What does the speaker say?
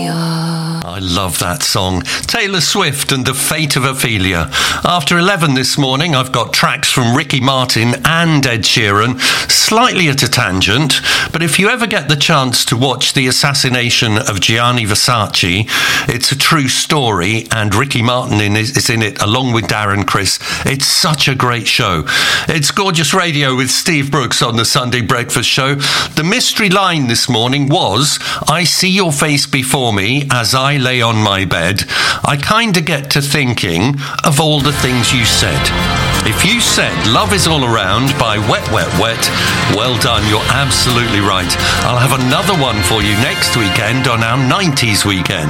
I love that song. Taylor Swift and The Fate of Ophelia. After 11 this morning, I've got tracks from Ricky Martin and Ed Sheeran, slightly at a tangent, but if you ever get the chance to watch the assassination of Gianni Versace, it's a true story, and Ricky Martin is in it along with Darren Criss. It's such a great show. It's Gorgeous Radio with Steve Brooks on the Sunday Breakfast Show. The mystery line this morning was, I see your face before me as I lay on my bed. I kind of get to thinking of all the things you said. If you said Love Is All Around by Wet Wet Wet, well done, you're absolutely right. I'll have another one for you next weekend on our 90s weekend.